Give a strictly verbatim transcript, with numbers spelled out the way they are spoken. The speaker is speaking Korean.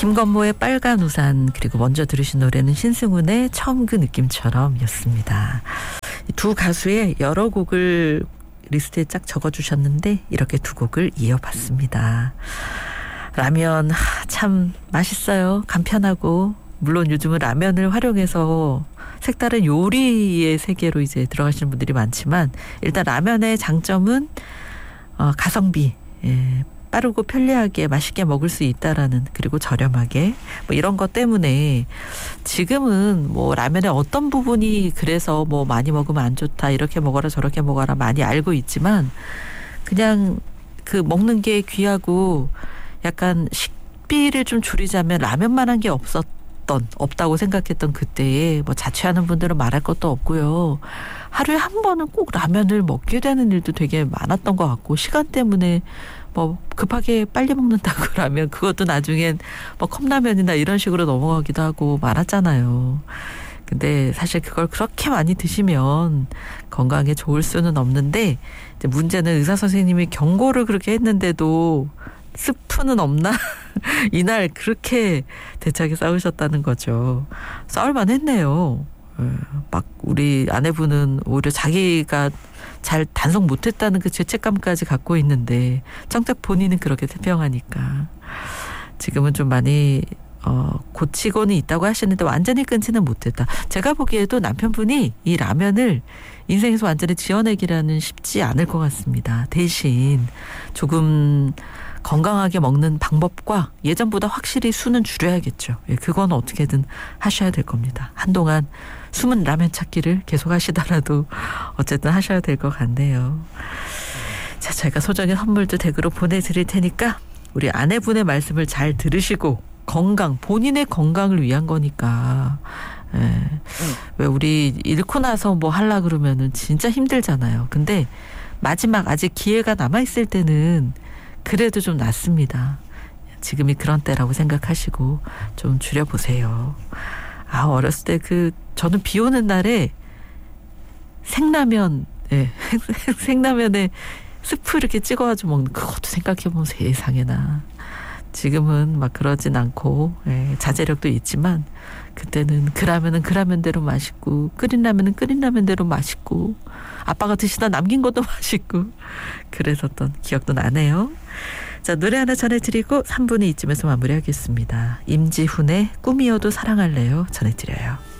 김건모의 빨간 우산, 그리고 먼저 들으신 노래는 신승훈의 처음 그 느낌처럼 였습니다. 두 가수의 여러 곡을 리스트에 쫙 적어주셨는데 이렇게 두 곡을 이어봤습니다. 라면 참 맛있어요. 간편하고, 물론 요즘은 라면을 활용해서 색다른 요리의 세계로 이제 들어가시는 분들이 많지만, 일단 라면의 장점은 어, 가성비, 예, 빠르고 편리하게 맛있게 먹을 수 있다라는, 그리고 저렴하게, 뭐 이런 것 때문에 지금은 뭐 라면의 어떤 부분이 그래서 뭐 많이 먹으면 안 좋다, 이렇게 먹어라 저렇게 먹어라 많이 알고 있지만, 그냥 그 먹는 게 귀하고 약간 식비를 좀 줄이자면 라면만한 게 없었던, 없다고 생각했던 그때에 뭐 자취하는 분들은 말할 것도 없고요. 하루에 한 번은 꼭 라면을 먹게 되는 일도 되게 많았던 것 같고, 시간 때문에 뭐 급하게 빨리 먹는다고 라면, 그것도 나중엔 뭐 컵라면이나 이런 식으로 넘어가기도 하고 많았잖아요. 근데 사실 그걸 그렇게 많이 드시면 건강에 좋을 수는 없는데, 이제 문제는 의사 선생님이 경고를 그렇게 했는데도 스프는 없나? 이날 그렇게 대차게 싸우셨다는 거죠. 싸울만 했네요. 막 우리 아내분은 오히려 자기가 잘 단속 못했다는 그 죄책감까지 갖고 있는데, 정작 본인은 그렇게 태평하니까. 지금은 좀 많이 어, 고치고는 있다고 하시는데 완전히 끊지는 못했다. 제가 보기에도 남편분이 이 라면을 인생에서 완전히 지워내기라는 쉽지 않을 것 같습니다. 대신 조금 건강하게 먹는 방법과 예전보다 확실히 수는 줄여야겠죠. 예, 그건 어떻게든 하셔야 될 겁니다. 한동안 숨은 라면 찾기를 계속 하시더라도 어쨌든 하셔야 될 것 같네요. 자, 제가 소정의 선물도 댁으로 보내드릴 테니까 우리 아내분의 말씀을 잘 들으시고, 건강, 본인의 건강을 위한 거니까. 예. 응. 왜 우리 잃고 나서 뭐 하려 그러면은 진짜 힘들잖아요. 근데 마지막 아직 기회가 남아있을 때는 그래도 좀 낫습니다. 지금이 그런 때라고 생각하시고 좀 줄여보세요. 아, 어렸을 때 그, 저는 비 오는 날에 생라면, 예, 생라면에 스프 이렇게 찍어가지고 먹는, 그것도 생각해보면 세상에나. 지금은 막 그러진 않고, 예, 자제력도 있지만, 그때는 그 라면은 그 라면대로 맛있고, 끓인 라면은 끓인 라면대로 맛있고, 아빠가 드시다 남긴 것도 맛있고, 그랬었던 기억도 나네요. 자, 노래 하나 전해드리고 삼 부는 이쯤에서 마무리하겠습니다. 임지훈의 꿈이어도 사랑할래요 전해드려요.